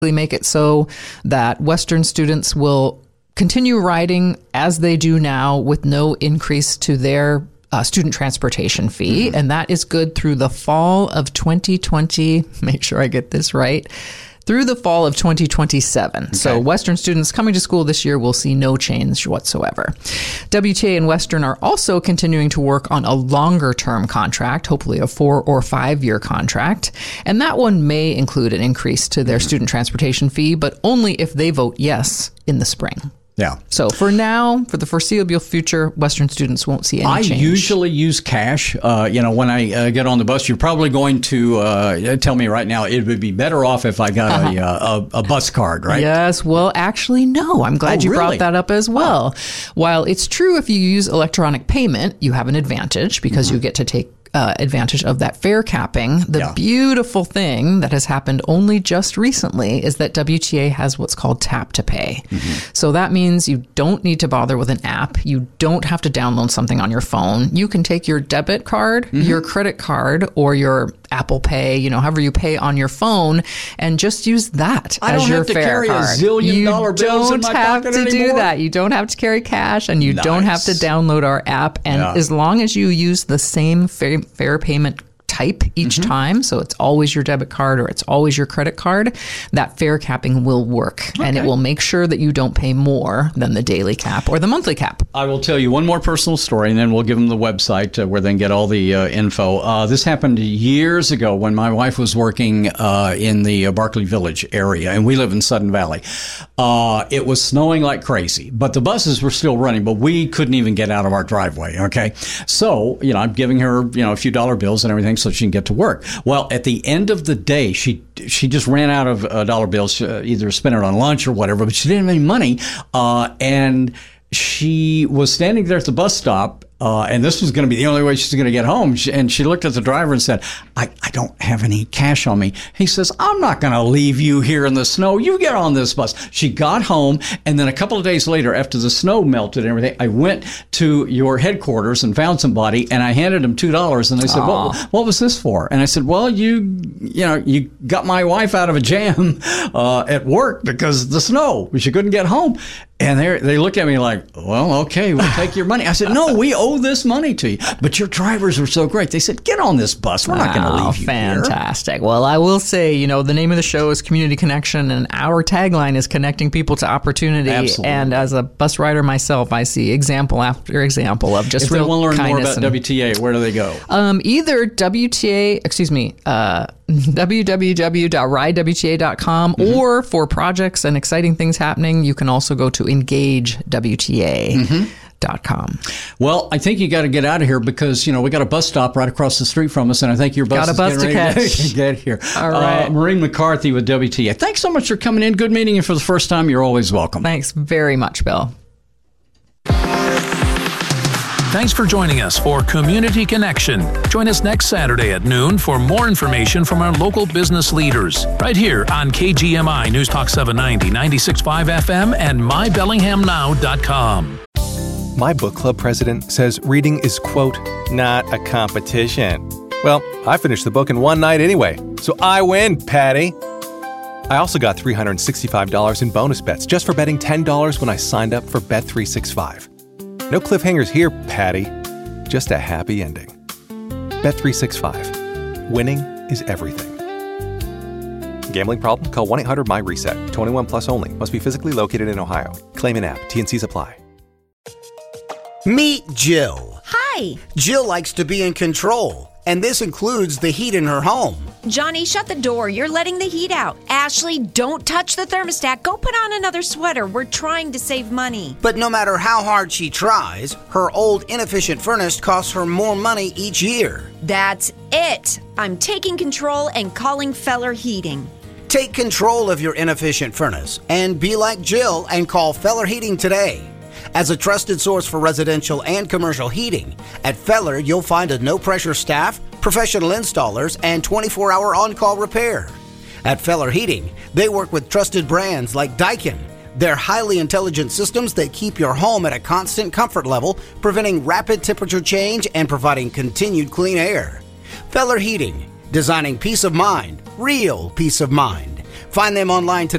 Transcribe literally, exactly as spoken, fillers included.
make it so that Western students will continue riding as they do now with no increase to their uh, student transportation fee. Mm-hmm. And that is good through the fall of twenty twenty. Make sure I get this right. Through the fall of twenty twenty-seven. Okay. So Western students coming to school this year will see no change whatsoever. W T A and Western are also continuing to work on a longer term contract, hopefully a four or five year contract. And that one may include an increase to their mm-hmm. student transportation fee, but only if they vote yes in the spring. Yeah. So for now, for the foreseeable future, Western students won't see any I change. I usually use cash. Uh, you know, when I uh, get on the bus, you're probably going to uh, tell me right now it would be better off if I got uh-huh. a, uh, a a bus card, right? Yes. Well, actually, no. I'm glad oh, you really? brought that up as well. Oh. While it's true if you use electronic payment, you have an advantage because mm-hmm. you get to take Uh, advantage of that fare capping. The yeah. beautiful thing that has happened only just recently is that W T A has what's called tap to pay. Mm-hmm. So that means you don't need to bother with an app. You don't have to download something on your phone. You can take your debit card, mm-hmm. your credit card, or your Apple Pay, you know, however you pay on your phone, and just use that I as your fare card. I don't have to carry a zillion you dollar bills in my have pocket to anymore. do that. You don't have to carry cash, and you nice. don't have to download our app. And yeah. as long as you use the same fare, fare payment type each mm-hmm. time, so it's always your debit card or it's always your credit card, that fare capping will work. Okay. And it will make sure that you don't pay more than the daily cap or the monthly cap. I will tell you one more personal story, and then we'll give them the website uh, where they can get all the uh, info. Uh, this happened years ago when my wife was working uh, in the uh, Berkeley Village area, and we live in Sudden Valley. Uh, it was snowing like crazy, but the buses were still running, but we couldn't even get out of our driveway, okay? So, you know, I'm giving her, you know, a few dollar bills and everything so she can get to work. Well, at the end of the day, she she just ran out of uh, dollar bills, uh, either spent it on lunch or whatever, but she didn't have any money. Uh, and she was standing there at the bus stop, uh, and this was going to be the only way she's going to get home. She, and she looked at the driver and said, I, I don't have any cash on me. He says, I'm not going to leave you here in the snow. You get on this bus. She got home, and then a couple of days later, after the snow melted and everything, I went to your headquarters and found somebody, and I handed them two dollars, and they said, what, what was this for? And I said, well, you you know, you got my wife out of a jam uh, at work because of the snow. She couldn't get home. And they they looked at me like, well, okay, we'll take your money. I said, no, we owe this money to you. But your drivers were so great. They said, get on this bus. We're not going to leave you fantastic. here. Well, I will say, you know, the name of the show is Community Connection, and our tagline is connecting people to opportunity. Absolutely. And as a bus rider myself, I see example after example of just if real they want to learn kindness. more about and, W T A, where do they go? Um, either W T A, excuse me, uh, w w w dot ride w t a dot com, mm-hmm. or for projects and exciting things happening, you can also go to engage w t a dot com. Mm-hmm. Well, I think you got to get out of here because, you know, we got a bus stop right across the street from us, and I think your bus got a is bus getting to ready catch. to get here. All right. Uh, Maureen McCarthy with W T A. Thanks so much for coming in. Good meeting you for the first time. You're always welcome. Thanks very much, Bill. Thanks for joining us for Community Connection. Join us next Saturday at noon for more information from our local business leaders. Right here on K G M I News Talk seven ninety, ninety-six point five F M and my bellingham now dot com. My book club president says reading is, quote, not a competition. Well, I finished the book in one night anyway, so I win, Patty. I also got three hundred sixty-five dollars in bonus bets just for betting ten dollars when I signed up for Bet three sixty-five. No cliffhangers here, Patty. Just a happy ending. Bet three sixty-five. Winning is everything. Gambling problem? Call one eight hundred M Y reset. twenty-one plus only. Must be physically located in Ohio. Claim in app. T and Cs apply. Meet Jill. Hi. Jill likes to be in control, and this includes the heat in her home. Johnny, shut the door. You're letting the heat out. Ashley, don't touch the thermostat. Go put on another sweater. We're trying to save money. But no matter how hard she tries, her old inefficient furnace costs her more money each year. That's it. I'm taking control and calling Feller Heating. Take control of your inefficient furnace and be like Jill and call Feller Heating today. As a trusted source for residential and commercial heating, at Feller you'll find a no-pressure staff, professional installers, and twenty-four hour on-call repair. At Feller Heating, they work with trusted brands like Daikin. They're highly intelligent systems that keep your home at a constant comfort level, preventing rapid temperature change and providing continued clean air. Feller Heating, designing peace of mind, real peace of mind. Find them online today.